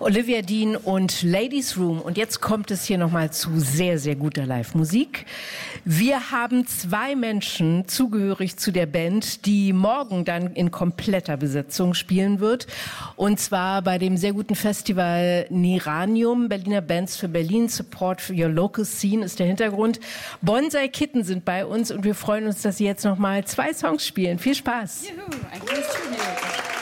Olivia Dean und Ladies Room. Und jetzt kommt es hier nochmal zu sehr, sehr guter Live-Musik. Wir haben 2 Menschen zugehörig zu der Band, die morgen dann in kompletter Besetzung spielen wird. Und zwar bei dem sehr guten Festival Niranium, Berliner Bands für Berlin, Support for Your Local Scene ist der Hintergrund. Bonsai Kitten sind bei uns und wir freuen uns, dass sie jetzt nochmal 2 Songs spielen. Viel Spaß. Juhu, ein kleines Tribute.